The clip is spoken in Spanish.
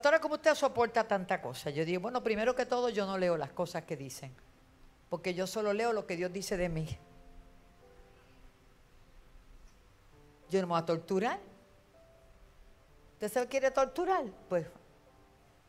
Pastora, ¿cómo usted soporta tanta cosa? Yo digo, bueno, primero que todo, yo no leo las cosas que dicen, porque yo solo leo lo que Dios dice de mí. Yo no me voy a torturar. ¿Usted se quiere torturar? Pues